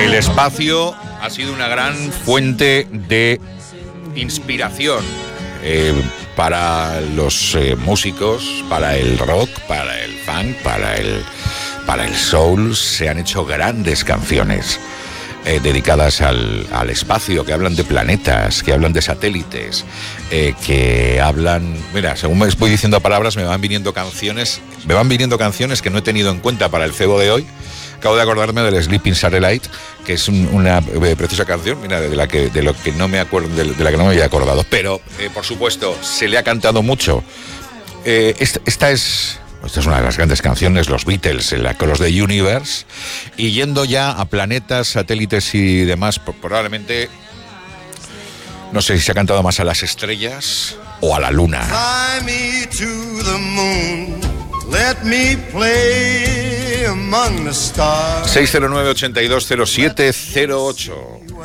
El espacio ha sido una gran fuente de inspiración para los músicos, para el rock, para el funk, para el soul. Se han hecho grandes canciones dedicadas al espacio, que hablan de planetas, que hablan de satélites, que hablan... Mira, según me voy diciendo palabras, me van viniendo canciones que no he tenido en cuenta para el cebo de hoy. Acabo de acordarme del Sleeping Satellite, que es una preciosa canción, mira, de la que no me acuerdo, de la que no me había acordado. Pero, por supuesto, se le ha cantado mucho. Esta es una de las grandes canciones, los Beatles, los de Universe. Y yendo ya a planetas, satélites y demás, probablemente, no sé si se ha cantado más a las estrellas o a la luna. Fly me to the moon, let me play among the stars. 609-820708.